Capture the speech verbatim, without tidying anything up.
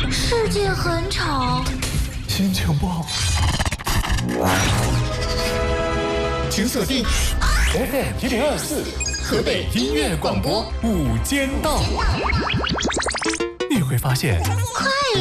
世界很吵， 心情不好。请锁定 F M 一零二四河北音乐广播午间档，你会发现。 快